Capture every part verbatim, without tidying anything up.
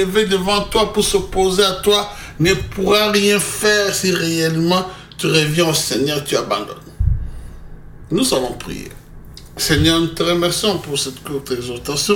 lever devant toi pour s'opposer à toi ne pourra rien faire si réellement tu reviens au Seigneur, tu abandonnes. Nous allons prier. Seigneur, nous te remercions pour cette courte exhortation.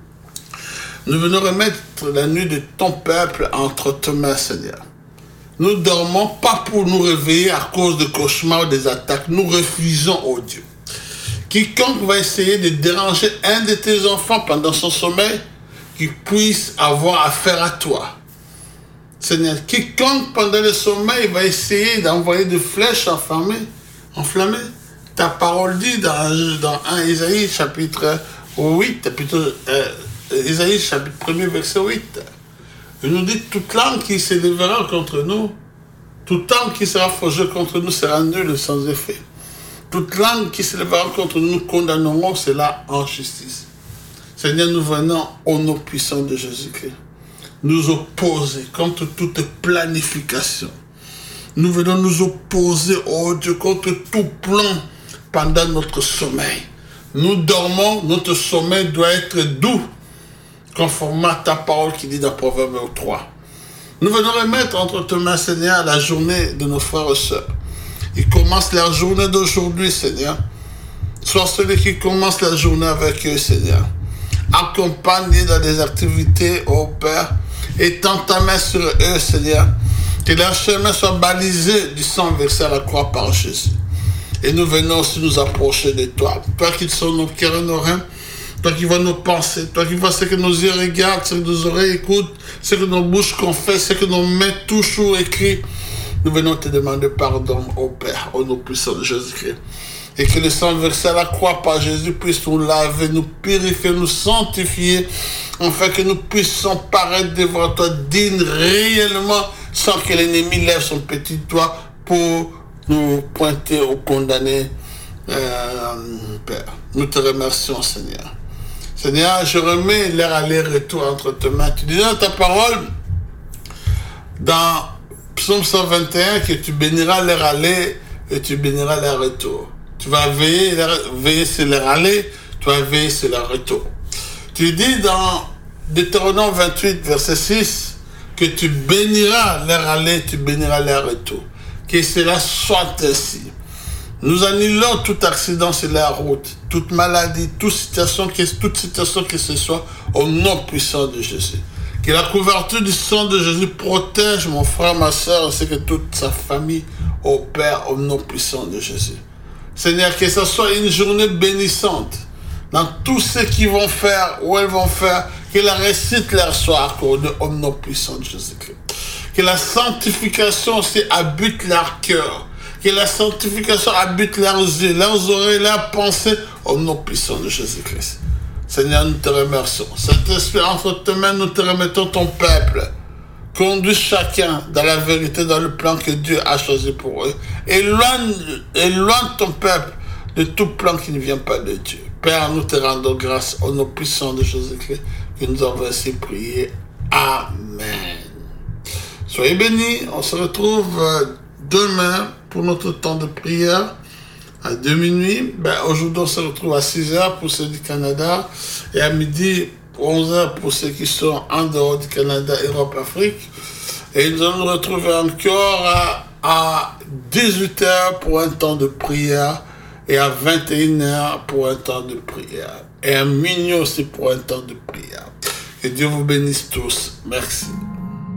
Nous venons remettre la nuit de ton peuple entre tes mains, Seigneur. Nous ne dormons pas pour nous réveiller à cause de cauchemars ou des attaques. Nous refusons, oh Dieu. Quiconque va essayer de déranger un de tes enfants pendant son sommeil, qu'il puisse avoir affaire à toi. Seigneur, quiconque pendant le sommeil va essayer d'envoyer des flèches enflammées, enflammées, ta parole dit dans, dans un Isaïe chapitre huit, plutôt, euh, Isaïe chapitre premier verset huit, il nous dit toute langue qui se lèvera contre nous, toute langue qui sera forgée contre nous sera nulle sans effet. Toute langue qui se lèvera contre nous, nous condamnerons cela en justice. Seigneur, nous venons au nom puissant de Jésus-Christ nous opposer contre toute planification. Nous venons nous opposer, oh Dieu, contre tout plan pendant notre sommeil. Nous dormons, notre sommeil doit être doux, conformément à ta parole qui dit dans Proverbe trois. Nous venons remettre entre tes mains, Seigneur, la journée de nos frères et sœurs. Ils commencent la journée d'aujourd'hui, Seigneur. Sois celui qui commence la journée avec eux, Seigneur. Accompagne dans des activités, ô Père, et tends ta main sur eux, Seigneur. Que leur chemin soit balisé du sang versé à la croix par Jésus. Et nous venons aussi nous approcher de toi. Toi qui sont nos cœurs et nos reins, toi qui vois nos pensées, toi qui vois ce que nos yeux regardent, ce que nos oreilles écoutent, ce que nos bouches confessent, ce que nos mains touchent ou écrivent. Nous venons te demander pardon, ô Père, au nom puissant de Jésus-Christ. Et que le sang versé à la croix par Jésus puisse nous laver, nous purifier, nous sanctifier, afin que nous puissions paraître devant toi dignes réellement, sans que l'ennemi lève son petit doigt pour nous pointer ou condamner. Euh, Père, nous te remercions, Seigneur. Seigneur, je remets leur aller-retour entre tes mains. Tu dis dans ta parole, dans Psaume cent vingt et un, que tu béniras leur aller et tu béniras leur retour. Tu vas veiller, veiller sur leur aller, tu vas veiller sur leur retour. Tu dis dans Deutéronome vingt-huit, verset six, que tu béniras leur aller, tu béniras leur retour. Que cela soit ainsi. Nous annulons tout accident sur la route, toute maladie, toute situation, que, toute situation que ce soit, au nom puissant de Jésus. Que la couverture du sang de Jésus protège mon frère, ma soeur, ainsi que toute sa famille, au Père, au nom puissant de Jésus. Seigneur, que ce soit une journée bénissante dans tout ce qu'ils vont faire, où elles vont faire, que la réussite leur soit accordée au nom puissant de Jésus-Christ. Que la sanctification aussi habite leur cœur. Que la sanctification habite leurs yeux, leurs oreilles, leurs pensées, au nom puissant de Jésus-Christ. Seigneur, nous te remercions. Saint-Esprit, entre tes mains, nous te remettons ton peuple. Conduis chacun dans la vérité, dans le plan que Dieu a choisi pour eux. Éloigne, éloigne ton peuple de tout plan qui ne vient pas de Dieu. Père, nous te rendons grâce au nom puissant de Jésus-Christ que nous avons ainsi prié. Amen. Soyez bénis. On se retrouve demain pour notre temps de prière à deux minuit. Ben, aujourd'hui, on se retrouve à six heures pour ceux du Canada et à midi, onze heures pour ceux qui sont en dehors du Canada, Europe, Afrique. Et nous allons nous retrouver encore à, à dix-huit heures pour un temps de prière et à vingt et une heures pour un temps de prière. Et à minuit aussi pour un temps de prière. Que Dieu vous bénisse tous. Merci.